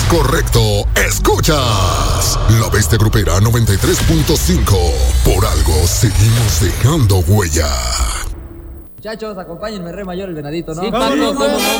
correcto. Escuchas La Bestia Grupera 93.5. Por algo seguimos dejando huella. Muchachos, acompáñenme, Re Mayor, el venadito, ¿no? Sí, Pablo, ¿cómo no?